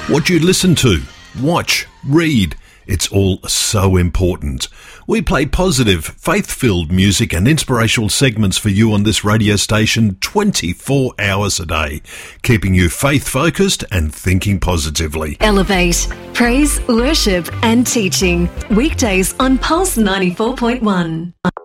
What you listen to, watch, read, it's all so important. We play positive, faith-filled music and inspirational segments for you on this radio station 24 hours a day, keeping you faith-focused and thinking positively. Elevate, praise, worship and teaching. Weekdays on Pulse 94.1.